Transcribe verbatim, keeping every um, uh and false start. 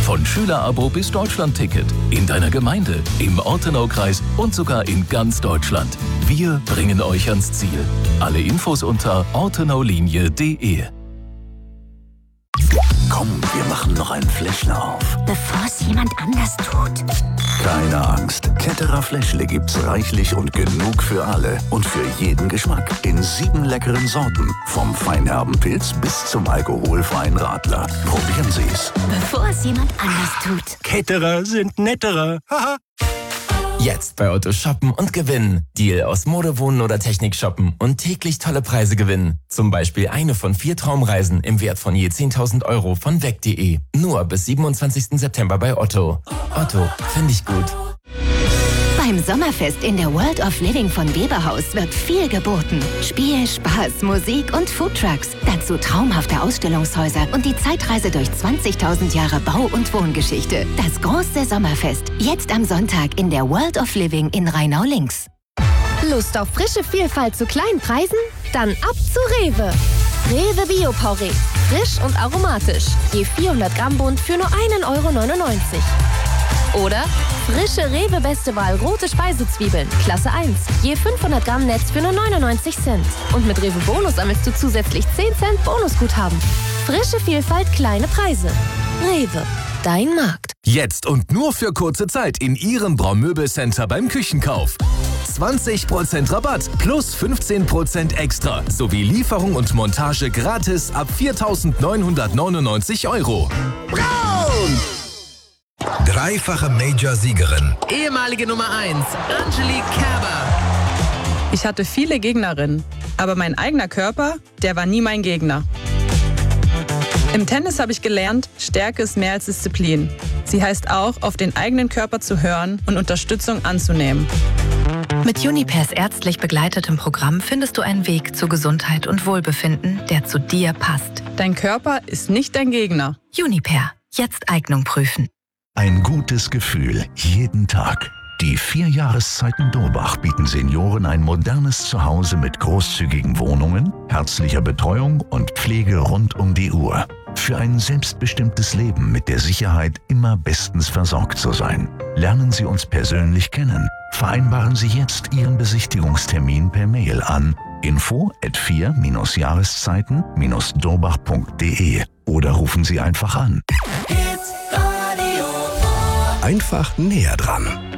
Von Schülerabo bis Deutschlandticket. In deiner Gemeinde, im Ortenaukreis und sogar in ganz Deutschland. Wir bringen euch ans Ziel. Alle Infos unter ortenaulinie punkt de. Komm, wir machen noch ein Fläschle auf. Bevor es jemand anders tut. Keine Angst. Ketterer Fläschle gibt's reichlich und genug für alle. Und für jeden Geschmack. In sieben leckeren Sorten. Vom feinherben Pilz bis zum alkoholfreien Radler. Probieren Sie's. Bevor es jemand anders tut. Ketterer sind netterer. Haha. Jetzt bei Otto shoppen und gewinnen. Deal aus Mode, Wohnen oder Technik shoppen und täglich tolle Preise gewinnen. Zum Beispiel eine von vier Traumreisen im Wert von je zehntausend Euro von weg punkt de. Nur bis siebenundzwanzigsten September bei Otto. Otto, finde ich gut. Beim Sommerfest in der World of Living von Weberhaus wird viel geboten. Spiel, Spaß, Musik und Foodtrucks. Dazu traumhafte Ausstellungshäuser und die Zeitreise durch zwanzigtausend Jahre Bau- und Wohngeschichte. Das große Sommerfest. Jetzt am Sonntag in der World of Living in Rheinau-Links. Lust auf frische Vielfalt zu kleinen Preisen? Dann ab zu Rewe. Rewe Bio-Porree. Frisch und aromatisch. Je vierhundert Gramm Bund für nur einen Euro neunundneunzig. Oder frische Rewe Beste Wahl rote Speisezwiebeln, Klasse eins. Je fünfhundert Gramm Netz für nur neunundneunzig Cent. Und mit Rewe Bonus sammelst du zusätzlich zehn Cent Bonusguthaben. Frische Vielfalt, kleine Preise. Rewe, dein Markt. Jetzt und nur für kurze Zeit in Ihrem Braumöbelcenter beim Küchenkauf. zwanzig Prozent Rabatt plus fünfzehn Prozent extra sowie Lieferung und Montage gratis ab viertausendneunhundertneunundneunzig Euro. Braun! Dreifache Major-Siegerin. Ehemalige Nummer eins, Angelique Kerber. Ich hatte viele Gegnerinnen, aber mein eigener Körper, der war nie mein Gegner. Im Tennis habe ich gelernt, Stärke ist mehr als Disziplin. Sie heißt auch, auf den eigenen Körper zu hören und Unterstützung anzunehmen. Mit Junipers ärztlich begleitetem Programm findest du einen Weg zu Gesundheit und Wohlbefinden, der zu dir passt. Dein Körper ist nicht dein Gegner. Juniper, jetzt Eignung prüfen. Ein gutes Gefühl jeden Tag. Die vier Jahreszeiten Dorbach bieten Senioren ein modernes Zuhause mit großzügigen Wohnungen, herzlicher Betreuung und Pflege rund um die Uhr. Für ein selbstbestimmtes Leben mit der Sicherheit, immer bestens versorgt zu sein. Lernen Sie uns persönlich kennen. Vereinbaren Sie jetzt Ihren Besichtigungstermin per Mail an info at vier Jahreszeiten dorbach punkt de oder rufen Sie einfach an. Einfach näher dran.